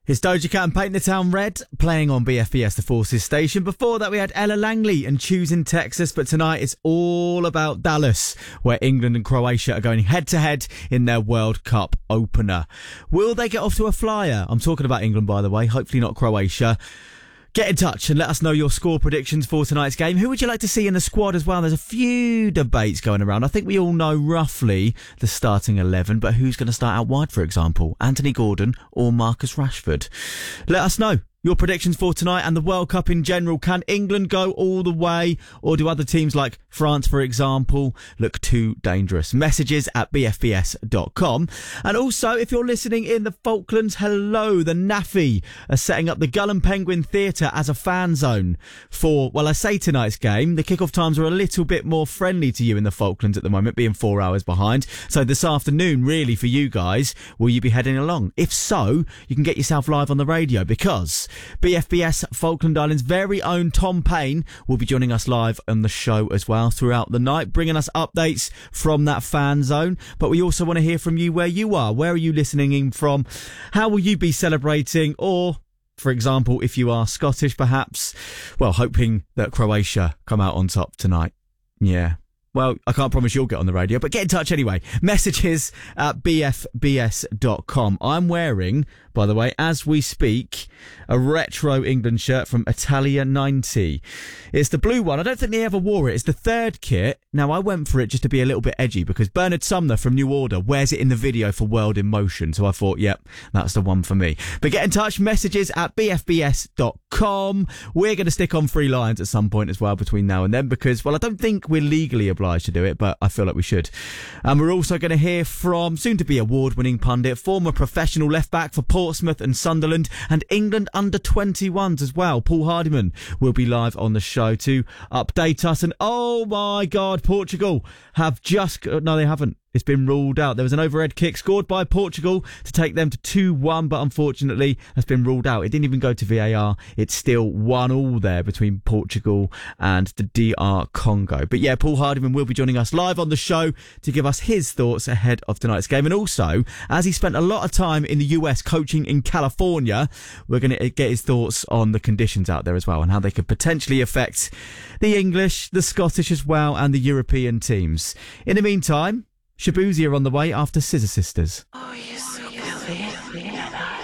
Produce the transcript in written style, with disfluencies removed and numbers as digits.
It's Doja Cat and Paint the Town Red, playing on BFBS The Forces station. Before that, we had Ella Langley and Choosing Texas. But tonight, it's all about Dallas, where England and Croatia are going head-to-head in their World Cup opener. Will they get off to a flyer? I'm talking about England, by the way. Hopefully not Croatia. Get in touch and let us know your score predictions for tonight's game. Who would you like to see in the squad as well? There's a few debates going around. I think we all know roughly the starting 11, but who's going to start out wide, for example? Anthony Gordon or Marcus Rashford? Let us know your predictions for tonight and the World Cup in general. Can England go all the way, or do other teams like France, for example, look too dangerous? Messages at bfbs.com. And also, if you're listening in the Falklands, hello, the NAFI are setting up the Gull and Penguin Theatre as a fan zone for, well, I say tonight's game. The kickoff times are a little bit more friendly to you in the Falklands at the moment, being 4 hours behind. So this afternoon, really, for you guys, will you be heading along? If so, you can get yourself live on the radio, because BFBS Falkland Islands' very own Tom Payne will be joining us live on the show as well throughout the night, bringing us updates from that fan zone. But we also want to hear from you where you are. Where are you listening in from? How will you be celebrating? Or, for example, if you are Scottish, perhaps, well, hoping that Croatia come out on top tonight. Yeah. Well, I can't promise you'll get on the radio, but get in touch anyway. Messages at bfbs.com. I'm wearing, by the way, as we speak, a retro England shirt from Italia 90. It's the blue one. I don't think they ever wore it. It's the third kit. Now, I went for it just to be a little bit edgy because Bernard Sumner from New Order wears it in the video for World in Motion. So I thought, yep, that's the one for me. But get in touch. Messages at bfbs.com. We're going to stick on free lines at some point as well between now and then because, well, I don't think we're legally obliged to do it, but I feel like we should. And we're also going to hear from soon-to-be award-winning pundit, former professional left-back for Portsmouth and Sunderland, and England under-21s as well. Paul Hardiman will be live on the show to update us. And oh my God, Portugal have just... No, they haven't. It's been ruled out. There was an overhead kick scored by Portugal to take them to 2-1, but unfortunately has been ruled out. It didn't even go to VAR. It's still 1-1 there between Portugal and the DR Congo. But yeah, Paul Hardiman will be joining us live on the show to give us his thoughts ahead of tonight's game. And also, as he spent a lot of time in the US coaching in California, we're going to get his thoughts on the conditions out there as well and how they could potentially affect the English, the Scottish as well, and the European teams. In the meantime, Shaboozey are on the way after Scissor Sisters. Oh, yes.